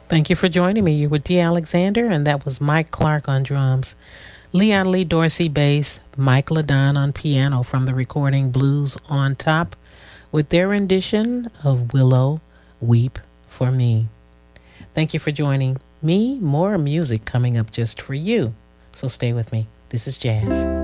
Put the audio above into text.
Thank you for joining me. You were D. Alexander, and that was Mike Clark on drums, Leon Lee Dorsey bass, Mike Ladon on piano from the recording Blues on Top, with their rendition of Willow, Weep for Me. Thank you for joining me. More music coming up just for you. So stay with me. This is Jazz.